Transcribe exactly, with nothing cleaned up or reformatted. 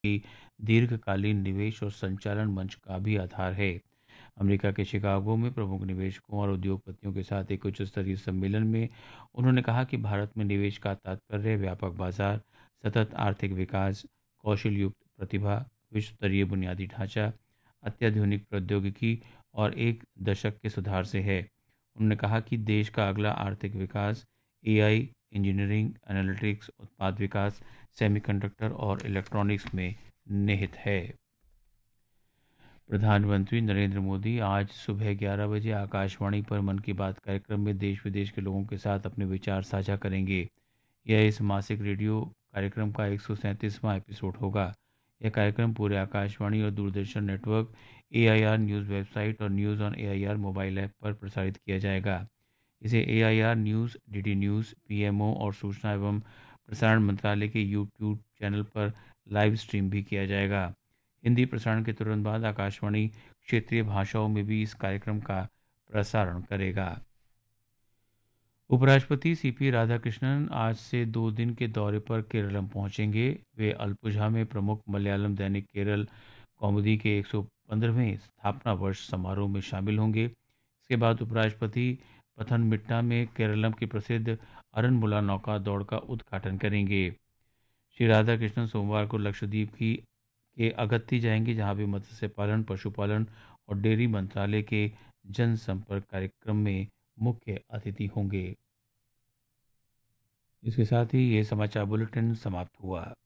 की दीर्घकालीन निवेश और संचालन मंच का भी आधार है। अमेरिका के शिकागो में प्रमुख निवेशकों और उद्योगपतियों के साथ एक उच्च स्तरीय सम्मेलन में उन्होंने कहा कि भारत में निवेश का तात्पर्य व्यापक बाजार, सतत आर्थिक विकास, कौशल युक्त प्रतिभा, विश्व स्तरीय बुनियादी ढांचा, अत्याधुनिक प्रौद्योगिकी और एक दशक के सुधार से है। उन्होंने कहा कि देश का अगला आर्थिक विकास एआई, इंजीनियरिंग, एनालिटिक्स, उत्पाद विकास, सेमीकंडक्टर और इलेक्ट्रॉनिक्स में निहित है। प्रधानमंत्री नरेंद्र मोदी आज सुबह ग्यारह बजे आकाशवाणी पर मन की बात कार्यक्रम में देश विदेश के लोगों के साथ अपने विचार साझा करेंगे। यह इस मासिक रेडियो कार्यक्रम का एक सौ सैंतीसवां एपिसोड होगा। यह कार्यक्रम पूरे आकाशवाणी और Doordarshan network, AIR news website और news on AIR mobile app पर प्रसारित किया जाएगा। इसे AIR news, DD news, PMO और सूचना एवं प्रसारण मंत्रालय के यूट्यूब चैनल पर लाइव स्ट्रीम भी किया जाएगा। हिंदी प्रसारण के तुरंत बाद आकाशवाणी क्षेत्रीय भाषाओं में भी इस कार्यक्रम का प्रसारण करेगा। उपराष्ट्रपति सीपी राधाकृष्णन आज से दो दिन के दौरे पर केरलम पहुंचेंगे। वे अल्पुझा में प्रमुख मलयालम दैनिक केरल कौमुदी के एक सौ पंद्रहवें स्थापना वर्ष समारोह में शामिल होंगे। इसके बाद उपराष्ट्रपति पथनमथिट्टा में केरलम की प्रसिद्ध अरनमुला नौका दौड़ का उद्घाटन करेंगे। श्री राधाकृष्णन सोमवार को लक्षद्वीप की के अगत्ती जाएंगे, जहां भी मत्स्य पालन, पशुपालन और डेयरी मंत्रालय के जनसंपर्क कार्यक्रम में मुख्य अतिथि होंगे। इसके साथ ही ये समाचार बुलेटिन समाप्त हुआ।